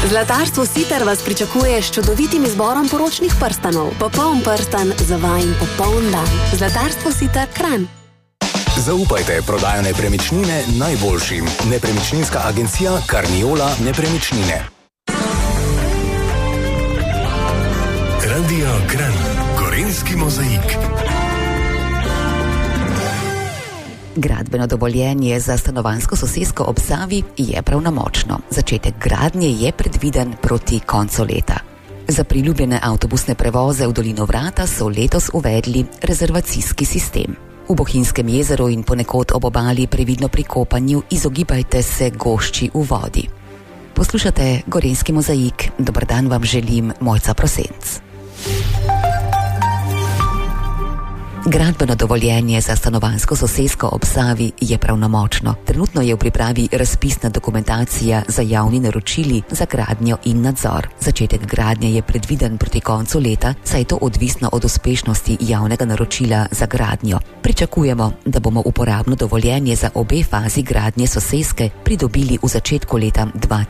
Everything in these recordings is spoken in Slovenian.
Zlatarstvo Sitar vas pričakuje s čudovitim izborom poročnih prstanov. Popoln prstan za vajin popoln dan. Zlatarstvo Sitar Kranj. Zaupajte prodajo nepremičnine najboljšim. Nepremičninska agencija Carniola Nepremičnine. Radio Kranj, Gorenjski mozaik. Gradbeno dovoljenje za stanovanjsko sosesko ob Savi je pravnomočno. Začetek gradnje je predviden proti koncu leta. Za priljubljene avtobusne prevoze v Dolino Vrata so letos uvedli rezervacijski sistem. V Bohinjskem jezeru in ponekod ob obali previdno pri kopanju izogibajte se gošči v vodi. Poslušate Gorenjski mozaik. Dober dan vam želim, Mojca Prosenc. Gradbeno dovoljenje za stanovanjsko sosesko ob Savi je pravnomočno. Trenutno je v pripravi razpisna dokumentacija za javni naročili za gradnjo in nadzor. Začetek gradnje je predviden proti koncu leta, saj je to odvisno od uspešnosti javnega naročila za gradnjo. Pričakujemo, da bomo uporabno dovoljenje za obe fazi gradnje soseske pridobili v začetku leta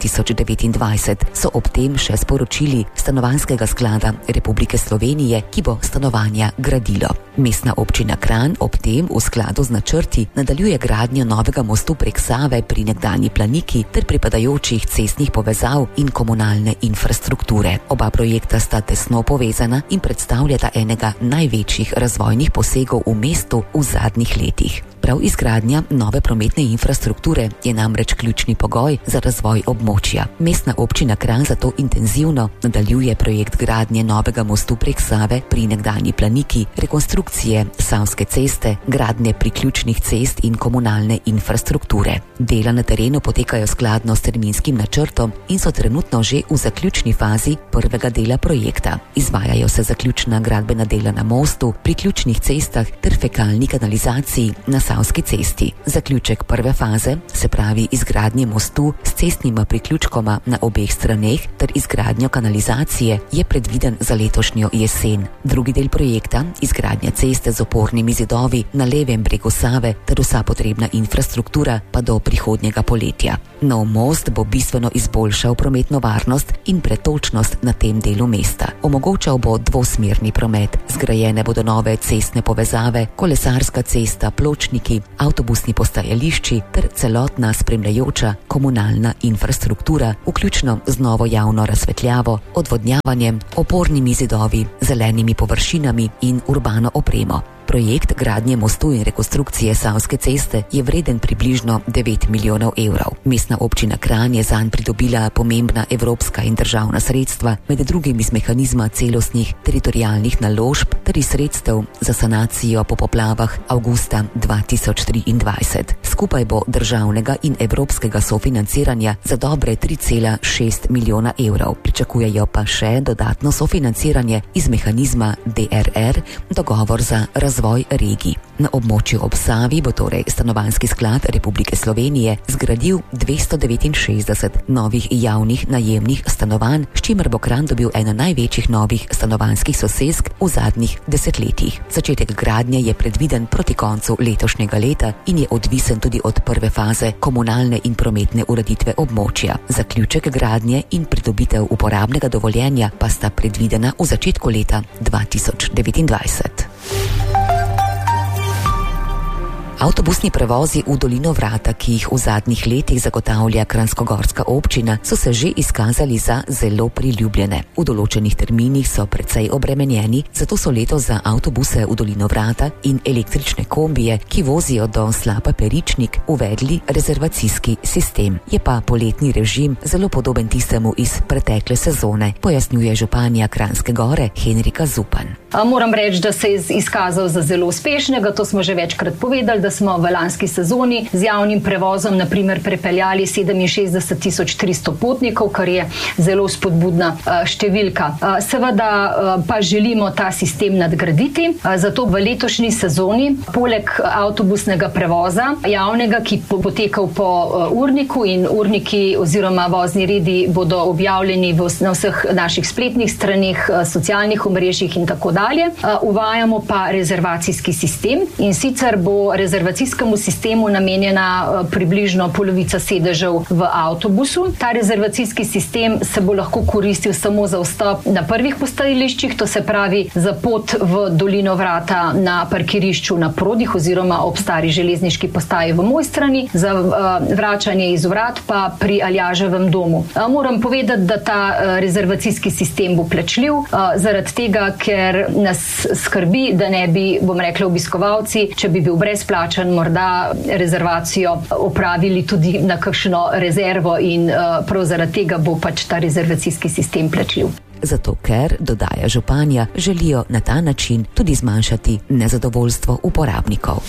2029, so ob tem še sporočili Stanovanjskega sklada Republike Slovenije, ki bo stanovanja gradilo. Mestna občina Kranj ob tem v skladu z načrti nadaljuje gradnjo novega mostu prek Save pri nekdanji Planiki ter pripadajočih cestnih povezav in komunalne infrastrukture. Oba projekta sta tesno povezana in predstavljata enega največjih razvojnih posegov v mestu v zadnjih letih. Prav izgradnja nove prometne infrastrukture je namreč ključni pogoj za razvoj območja. Mestna občina Kranj zato intenzivno nadaljuje projekt gradnje novega mostu prek Save pri nekdanji Planiki, rekonstrukcije Savske ceste, gradnje priključnih cest in komunalne infrastrukture. Dela na terenu potekajo skladno s terminskim načrtom in so trenutno že v zaključni fazi prvega dela projekta. Izvajajo se zaključna gradbena dela na mostu, priključnih cestah ter fekalni kanalizaciji na Savski cesti. Zaključek prve faze, se pravi izgradnje mostu s cestnima priključkoma na obeh straneh ter izgradnjo kanalizacije, je predviden za letošnjo jesen. Drugi del projekta, izgradnja ceste z opornimi zidovi na levem bregu Save ter vsa potrebna infrastruktura pa do prihodnjega poletja. Nov most bo bistveno izboljšal prometno varnost in pretočnost na tem delu mesta. Omogočal bo dvosmerni promet. Zgrajene bodo nove cestne povezave, kolesarska cesta, pločniki, avtobusni postajališči ter celotna spremljajoča komunalna infrastruktura, vključno z novo javno razsvetljavo, odvodnjavanjem, opornimi zidovi, zelenimi površinami in urbano opremo. Projekt gradnje mostu in rekonstrukcije Savske ceste je vreden približno 9 milijonov evrov. Mestna občina Kranj je zanj pridobila pomembna evropska in državna sredstva, med drugim iz mehanizma celostnih teritorialnih naložb ter iz sredstev za sanacijo po poplavah avgusta 2023. Skupaj bo državnega in evropskega sofinanciranja za dobre 3,6 milijona evrov. Pričakujejo pa še dodatno sofinanciranje iz mehanizma DRR, dogovor za razvoj regij. Na območju ob Savi bo torej Stanovanjski sklad Republike Slovenije zgradil 269 novih javnih najemnih stanovanj, s čimer bo Kranj dobil eno največjih novih stanovanjskih sosesk v zadnjih desetletjih. Začetek gradnje je predviden proti koncu letošnjega leta in je odvisen tudi od prve faze komunalne in prometne ureditve območja. Zaključek gradnje in pridobitev uporabnega dovoljenja pa sta predvidena v začetku leta 2029. Avtobusni prevozi v Dolino Vrata, ki jih v zadnjih letih zagotavlja kranjskogorska občina, so se že izkazali za zelo priljubljene. V določenih terminih so precej obremenjeni, zato so letos za avtobuse v Dolino Vrata in električne kombije, ki vozijo do Slapa Peričnik, uvedli rezervacijski sistem. Je pa poletni režim zelo podoben tistemu iz pretekle sezone, pojasnjuje županja Kranjske Gore Henrika Zupan. Moram reči, da se je izkazal za zelo uspešnega, to smo že večkrat povedali, da smo v lanski sezoni z javnim prevozom naprimer prepeljali 67.300 potnikov, kar je zelo spodbudna številka. Seveda pa želimo ta sistem nadgraditi, zato v letošnji sezoni poleg avtobusnega prevoza javnega, ki bo potekal po urniku, in urniki oziroma vozni redi bodo objavljeni na vseh naših spletnih straneh, socialnih omrežjih in tako dalje, uvajamo pa rezervacijski sistem, in sicer bo rezervacijski rezervacijskemu sistemu namenjena približno polovica sedežev v avtobusu. Ta rezervacijski sistem se bo lahko koristil samo za vstop na prvih postajališčih, to se pravi za pot v Dolino Vrata na parkirišču na Prodih oziroma ob stari železniški postaji v Mojstrani, za vračanje iz Vrat pa pri Aljaževem domu. Moram povedati, da ta rezervacijski sistem bo plačljiv, zaradi tega, ker nas skrbi, da ne bi, bom rekla, obiskovalci, če bi bil brezplačen, morda rezervacijo opravili tudi na kakšno rezervo in prav zaradi tega bo pač ta rezervacijski sistem plačljiv. Zato ker, dodaja županja, želijo na ta način tudi zmanjšati nezadovoljstvo uporabnikov.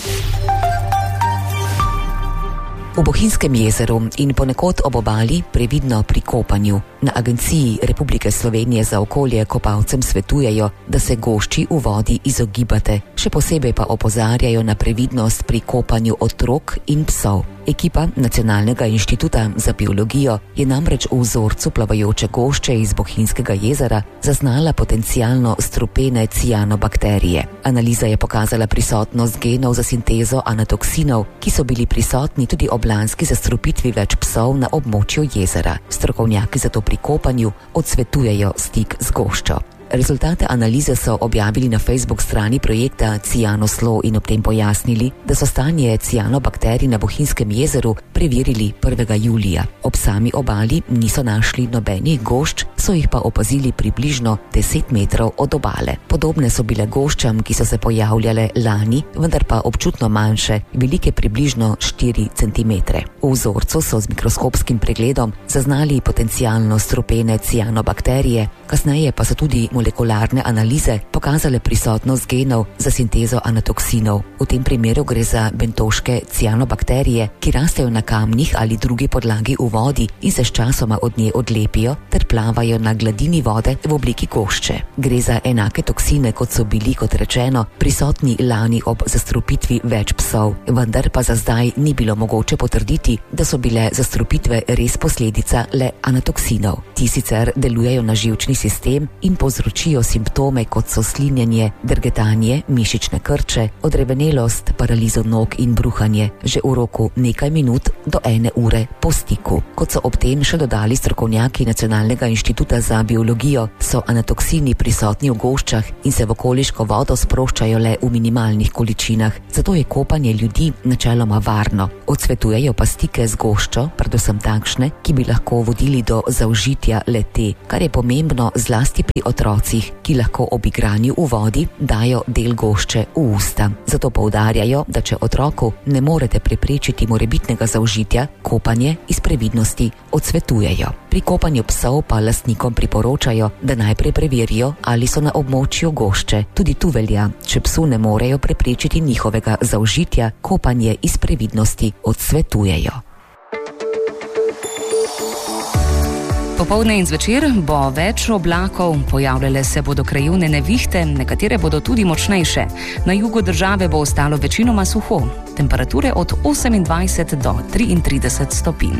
V Bohinjskem jezeru in ponekod ob obali previdno pri kopanju. Na Agenciji Republike Slovenije za okolje kopalcem svetujejo, da se gošči v vodi izogibate, še posebej pa opozarjajo na previdnost pri kopanju otrok in psov. Ekipa Nacionalnega inštituta za biologijo je namreč v vzorcu plavajoče gošče iz Bohinjskega jezera zaznala potencialno strupene cianobakterije. Analiza je pokazala prisotnost genov za sintezo anatoksinov, ki so bili prisotni tudi ob lanski zastrupitvi več psov na območju jezera. Strokovnjaki zato pri kopanju odsvetujejo stik z goščo. Rezultate analize so objavili na Facebook strani projekta Cianoslo in ob tem pojasnili, da so stanje cianobakterij na Bohinjskem jezeru preverili 1. julija. Ob sami obali niso našli nobenih gošč, so jih pa opazili približno 10 metrov od obale. Podobne so bile goščam, ki so se pojavljale lani, vendar pa občutno manjše, velike približno 4 cm. V vzorcu so z mikroskopskim pregledom zaznali potencialno strupene cianobakterije, kasneje pa so tudi molekularne analize pokazale prisotnost genov za sintezo anatoksinov. V tem primeru gre za bentoške cianobakterije, ki rastejo na kamnih ali drugi podlagi v vodi in se sčasoma od nje odlepijo ter plavajo na gladini vode v obliki gošče. Gre za enake toksine, kot so bili, kot rečeno, prisotni lani ob zastrupitvi več psov, vendar pa za zdaj ni bilo mogoče potrditi, da so bile zastrupitve res posledica le anatoksinov. Ti sicer delujejo na živčni sistem in povzročijo simptome, kot so slinjenje, drgetanje, mišične krče, odrevenelost, paralizo nog in bruhanje, že v roku nekaj minut do 1 ure po stiku. Kot so ob tem še dodali strokovnjaki Nacionalnega inštituta za biologijo, so anatoksini prisotni v goščah in se v okoliško vodo sproščajo le v minimalnih količinah, zato je kopanje ljudi načeloma varno. Odsvetujejo pa stike z goščo, predvsem takšne, ki bi lahko vodili do zaužitja le-te, kar je pomembno zlasti pri otrocih, ki lahko ob igranju v vodi dajo del gošče v usta. Zato poudarjajo, da če otroku ne morete preprečiti morebitnega zaužitja, kopanje iz previdnosti odsvetujejo. Pri kopanju psov pa lastnikom priporočajo, da najprej preverijo, ali so na območju gošče. Tudi tu velja, če psu ne morejo preprečiti njihovega zaužitja, kopanje iz previdnosti odsvetujejo. Popoldne in zvečer bo več oblakov, pojavljale se bodo krajevne nevihte, nekatere bodo tudi močnejše. Na jugu države bo ostalo večinoma suho, temperature od 28 do 33 stopinj.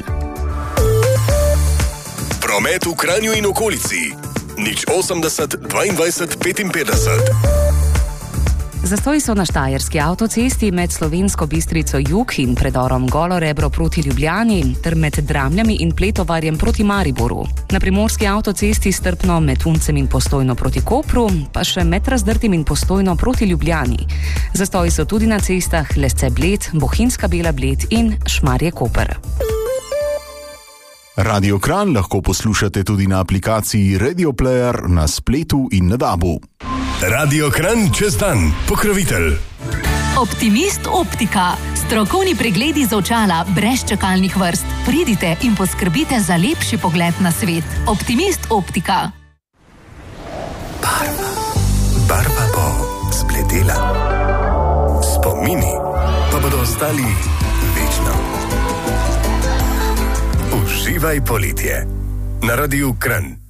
Promet v Kranju in okolici 080 22 55. Zastoji so na Štajerski avtocesti med Slovensko Bistrico jug in predorom Golo Rebro proti Ljubljani ter med Dramljami in Pletovarjem proti Mariboru. Na Primorski avtocesti strpno med Uncem in Postojno proti Kopru, pa še med Razdrtim in Postojno proti Ljubljani. Zastoji so tudi na cestah Lesce Bled, Bohinjska Bela Bled in Šmarje Koper. Radio Kranj lahko poslušate tudi na aplikaciji Radio Player na spletu in na DAB-u. Radio Kranj čez dan, pokrovitelj. Optimist Optika. Strokovni pregledi za očala brez čakalnih vrst. Pridite in poskrbite za lepši pogled na svet. Optimist Optika. Barva bo spletela. Spomini pa bodo ostali večno. Uživaj poletje na Radiu Kranj.